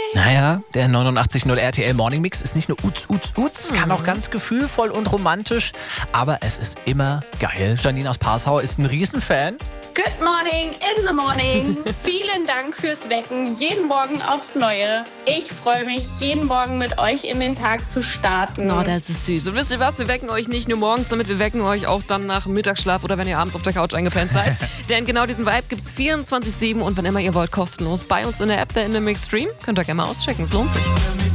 Naja, der 89.0 RTL Morning Mix ist nicht nur Uts, kann auch ganz gefühlvoll und romantisch, aber es ist immer geil. Janine aus Passau ist ein Riesenfan. Good morning in the morning. Vielen Dank fürs Wecken, jeden Morgen aufs Neue. Ich freue mich, jeden Morgen mit euch in den Tag zu starten. Oh, das ist süß. Und wisst ihr was? Wir wecken euch nicht nur morgens, damit wir wecken euch auch dann nach Mittagsschlaf oder wenn ihr abends auf der Couch eingepennt seid. Denn genau diesen Vibe gibt's 24/7 und wann immer ihr wollt, kostenlos bei uns in der App der In The Mix Stream. Könnt ihr gerne mal auschecken, es lohnt sich.